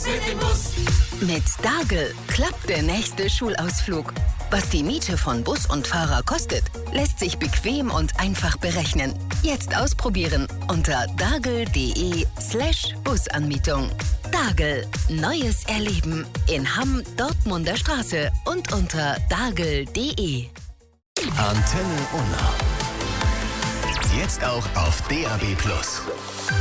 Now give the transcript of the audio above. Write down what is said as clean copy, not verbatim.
mit dem Bus. Mit Dargel klappt der nächste Schulausflug. Was die Miete von Bus und Fahrer kostet, lässt sich bequem und einfach berechnen. Jetzt ausprobieren unter dargel.de/Busanmietung. Dargel, neues Erleben in Hamm, Dortmunder Straße und unter dargel.de. Antenne Unna. Jetzt auch auf DAB+.